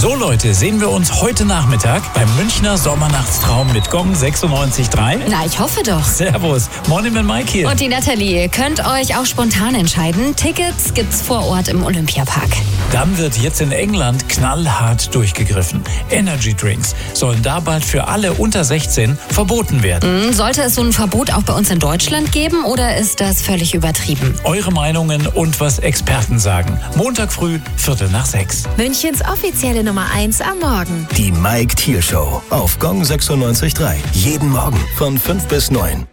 So Leute, sehen wir uns heute Nachmittag beim Münchner Sommernachtstraum mit Gong 96.3? Na, ich hoffe doch. Servus, Morning mit Mike hier. Und die Nathalie, ihr könnt euch auch spontan entscheiden. Tickets gibt's vor Ort im Olympiapark. Dann wird jetzt in England knallhart durchgegriffen. Energy Drinks sollen da bald für alle unter 16 verboten werden. Sollte es so ein Verbot auch bei uns in Deutschland geben oder ist das völlig übertrieben? Eure Meinungen und was Experten sagen. Montag früh, 5:45. Münchens offizielle Nummer 1 am Morgen. Die Mike Thiel Show auf Gong 96.3. Jeden Morgen von 5 bis 9.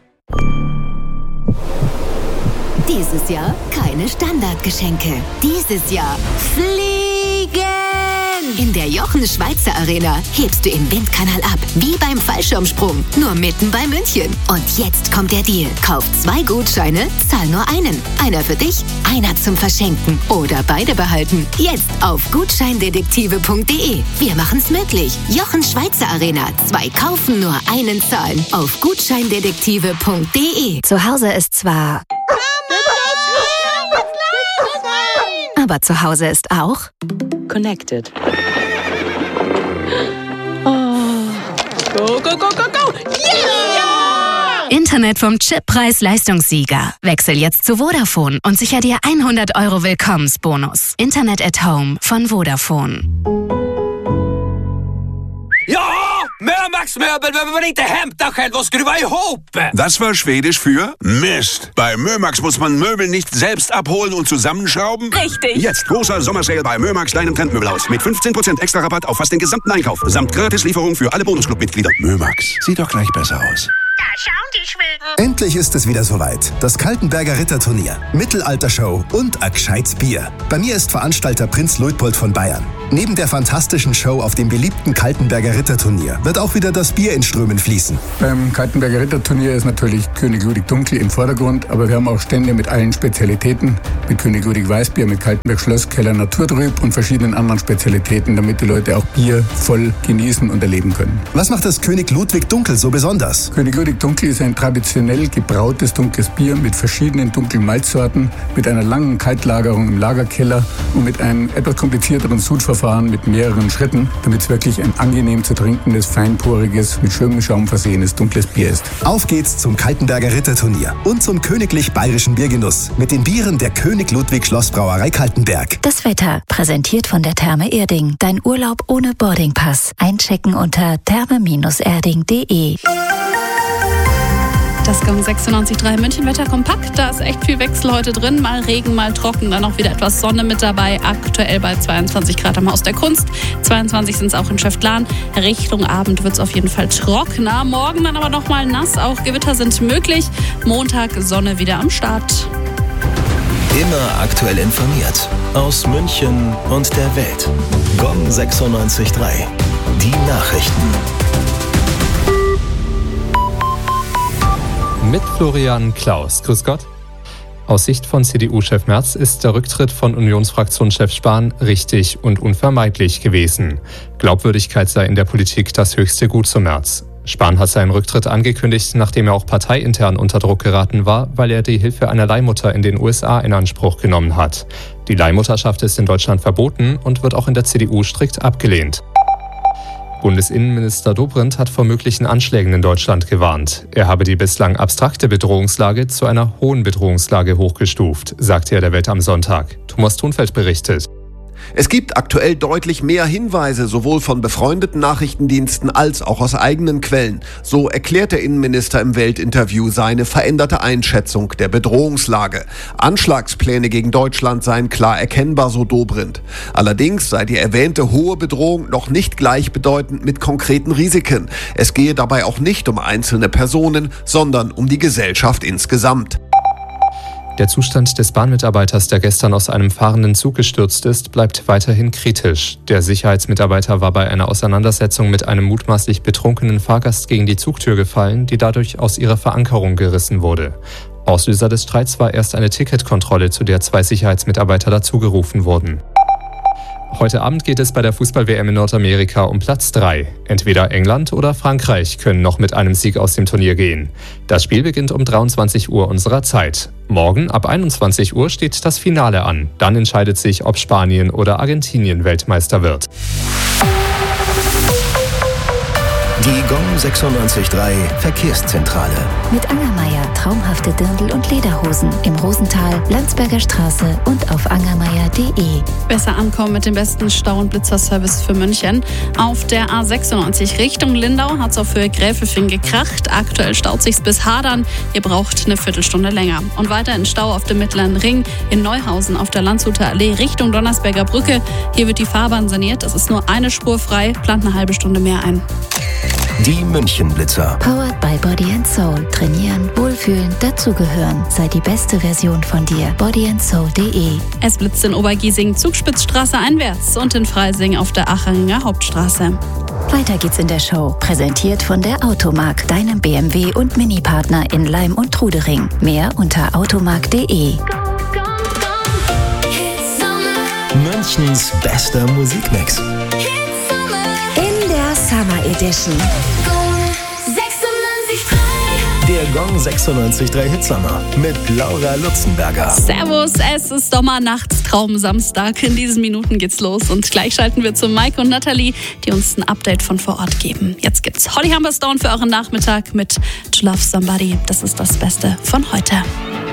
Dieses Jahr keine Standardgeschenke. Dieses Jahr fliegen! In der Jochen-Schweizer Arena hebst du im Windkanal ab, wie beim Fallschirmsprung, nur mitten bei München. Und jetzt kommt der Deal. Kauf 2 Gutscheine, zahl nur einen. Einer für dich, einer zum Verschenken oder beide behalten. Jetzt auf gutscheindetektive.de. Wir machen's möglich. Jochen-Schweizer Arena. 2 kaufen, nur einen zahlen. Auf gutscheindetektive.de. Zu Hause ist zwar... Aber zu Hause ist auch... Connected. Oh. Go, go, go, go, go! Yeah! Internet vom Chip Preis-Leistungssieger. Wechsel jetzt zu Vodafone und sicher dir 100 € Willkommensbonus. Internet at Home von Vodafone. Ja! Mömax Möbel behöver man inte hämta själv och skruva ihop. Das war Schwedisch für Mist. Bei Mömax muss man Möbel nicht selbst abholen und zusammenschrauben. Richtig. Jetzt großer Sommersale bei Mömax, deinem Trendmöbelhaus. Mit 15% extra Rabatt auf fast den gesamten Einkauf. Samt Gratislieferung für alle Bonusclub-Mitglieder. Mömax, sieht doch gleich besser aus. Da schauen die Schweden. Endlich ist es wieder soweit. Das Kaltenberger Ritterturnier, Mittelaltershow und ein gescheites Bier. Bei mir ist Veranstalter Prinz Luitpold von Bayern. Neben der fantastischen Show auf dem beliebten Kaltenberger Ritterturnier wird auch wieder das Bier in Strömen fließen. Beim Kaltenberger Ritterturnier ist natürlich König Ludwig Dunkel im Vordergrund, aber wir haben auch Stände mit allen Spezialitäten. Mit König Ludwig Weißbier, mit Kaltenberg Schlosskeller Naturtrüb und verschiedenen anderen Spezialitäten, damit die Leute auch Bier voll genießen und erleben können. Was macht das König Ludwig Dunkel so besonders? König Ludwig Dunkel ist ein traditionell gebrautes dunkles Bier mit verschiedenen dunklen Malzsorten, mit einer langen Kaltlagerung im Lagerkeller und mit einem etwas komplizierteren Sudverfahren mit mehreren Schritten, damit es wirklich ein angenehm zu trinkendes, feinporiges, mit schönem Schaum versehenes dunkles Bier ist. Auf geht's zum Kaltenberger Ritterturnier und zum königlich bayerischen Biergenuss mit den Bieren der König Ludwig Schlossbrauerei Kaltenberg. Das Wetter, präsentiert von der Therme Erding. Dein Urlaub ohne Boardingpass. Einchecken unter therme-erding.de. Das Gong 96.3 München-Wetter kompakt. Da ist echt viel Wechsel heute drin. Mal Regen, mal trocken, dann auch wieder etwas Sonne mit dabei. Aktuell bei 22 Grad am Haus der Kunst. 22 sind es auch in Schäftlarn. Richtung Abend wird es auf jeden Fall trockener. Morgen dann aber nochmal nass. Auch Gewitter sind möglich. Montag Sonne wieder am Start. Immer aktuell informiert. Aus München und der Welt. Gong 96.3. Die Nachrichten. Mit Florian Klaus. Grüß Gott. Aus Sicht von CDU-Chef Merz ist der Rücktritt von Unionsfraktionschef Spahn richtig und unvermeidlich gewesen. Glaubwürdigkeit sei in der Politik das höchste Gut zu Merz. Spahn hat seinen Rücktritt angekündigt, nachdem er auch parteiintern unter Druck geraten war, weil er die Hilfe einer Leihmutter in den USA in Anspruch genommen hat. Die Leihmutterschaft ist in Deutschland verboten und wird auch in der CDU strikt abgelehnt. Bundesinnenminister Dobrindt hat vor möglichen Anschlägen in Deutschland gewarnt. Er habe die bislang abstrakte Bedrohungslage zu einer hohen Bedrohungslage hochgestuft, sagte er der Welt am Sonntag. Thomas Thunfeld berichtet. Es gibt aktuell deutlich mehr Hinweise, sowohl von befreundeten Nachrichtendiensten als auch aus eigenen Quellen. So erklärt der Innenminister im Weltinterview seine veränderte Einschätzung der Bedrohungslage. Anschlagspläne gegen Deutschland seien klar erkennbar, so Dobrindt. Allerdings sei die erwähnte hohe Bedrohung noch nicht gleichbedeutend mit konkreten Risiken. Es gehe dabei auch nicht um einzelne Personen, sondern um die Gesellschaft insgesamt. Der Zustand des Bahnmitarbeiters, der gestern aus einem fahrenden Zug gestürzt ist, bleibt weiterhin kritisch. Der Sicherheitsmitarbeiter war bei einer Auseinandersetzung mit einem mutmaßlich betrunkenen Fahrgast gegen die Zugtür gefallen, die dadurch aus ihrer Verankerung gerissen wurde. Auslöser des Streits war erst eine Ticketkontrolle, zu der 2 Sicherheitsmitarbeiter dazugerufen wurden. Heute Abend geht es bei der Fußball-WM in Nordamerika um Platz 3. Entweder England oder Frankreich können noch mit einem Sieg aus dem Turnier gehen. Das Spiel beginnt um 23 Uhr unserer Zeit. Morgen ab 21 Uhr steht das Finale an. Dann entscheidet sich, ob Spanien oder Argentinien Weltmeister wird. Die Gong 96.3 Verkehrszentrale. Mit Angermeier traumhafte Dirndl- und Lederhosen im Rosental, Landsberger Straße und auf angermeier.de. Besser ankommen mit dem besten Stau- und Blitzerservice für München. Auf der A96 Richtung Lindau hat es auf Höhe Gräfelfing gekracht. Aktuell staut sich's bis Hadern. Ihr braucht eine Viertelstunde länger. Und weiter in Stau auf dem Mittleren Ring in Neuhausen auf der Landshuter Allee Richtung Donnersberger Brücke. Hier wird die Fahrbahn saniert. Es ist nur eine Spur frei. Plant eine halbe Stunde mehr ein. Die München-Blitzer. Powered by Body & Soul. Trainieren, wohlfühlen, dazugehören. Sei die beste Version von dir. bodyandsoul.de. Es blitzt in Obergiesing Zugspitzstraße einwärts und in Freising auf der Achinger Hauptstraße. Weiter geht's in der Show. Präsentiert von der Automark, deinem BMW- und Mini-Partner in Leim und Trudering. Mehr unter automark.de. Münchens bester Musikmix. In der Summer Edition. Der Gong 96.3 Hitsummer mit Laura Lutzenberger. Servus, es ist Sommernachtstraum Samstag. In diesen Minuten geht's los und gleich schalten wir zu Mike und Nathalie, die uns ein Update von vor Ort geben. Jetzt gibt's Holly Humberstone für euren Nachmittag mit To Love Somebody. Das ist das Beste von heute.